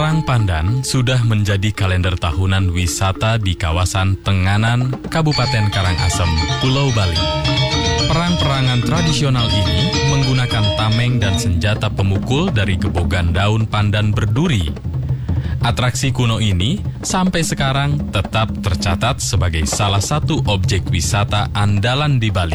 Perang Pandan sudah menjadi kalender tahunan wisata di kawasan Tenganan, Kabupaten Karangasem, Pulau Bali. Perang-perangan tradisional ini menggunakan tameng dan senjata pemukul dari gebogan daun pandan berduri. Atraksi kuno ini sampai sekarang tetap tercatat sebagai salah satu objek wisata andalan di Bali.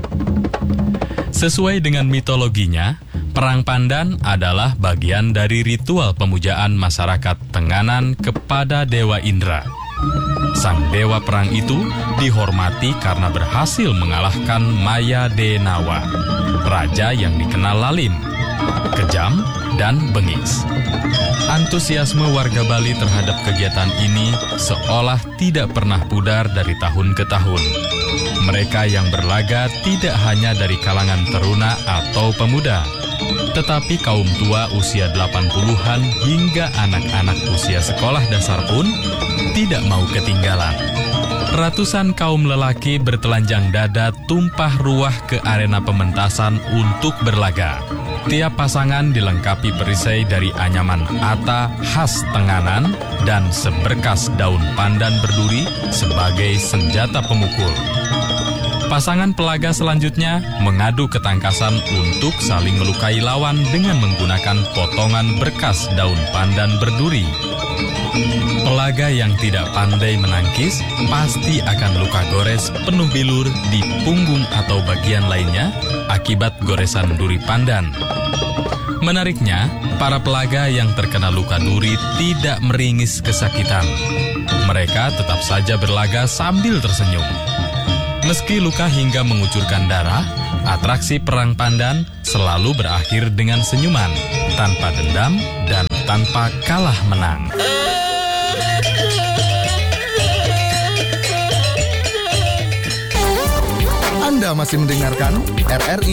Sesuai dengan mitologinya, Perang Pandan adalah bagian dari ritual pemujaan masyarakat Tenganan kepada Dewa Indra. Sang dewa perang itu dihormati karena berhasil mengalahkan Maya Denawa, raja yang dikenal lalim, kejam, dan bengis. Antusiasme warga Bali terhadap kegiatan ini seolah tidak pernah pudar dari tahun ke tahun. Mereka yang berlaga tidak hanya dari kalangan teruna atau pemuda, tetapi kaum tua usia 80-an hingga anak-anak usia sekolah dasar pun tidak mau ketinggalan. Ratusan kaum lelaki bertelanjang dada tumpah ruah ke arena pementasan untuk berlaga. Tiap pasangan dilengkapi perisai dari anyaman ata khas Tenganan dan seberkas daun pandan berduri sebagai senjata pemukul. Pasangan pelaga selanjutnya mengadu ketangkasan untuk saling melukai lawan dengan menggunakan potongan berkas daun pandan berduri. Pelaga yang tidak pandai menangkis pasti akan luka gores penuh bilur di punggung atau bagian lainnya akibat goresan duri pandan. Menariknya, para pelaga yang terkena luka duri tidak meringis kesakitan. Mereka tetap saja berlaga sambil tersenyum. Meski luka hingga mengucurkan darah, atraksi Perang Pandan selalu berakhir dengan senyuman, tanpa dendam dan tanpa kalah menang. Anda masih mendengarkan RRI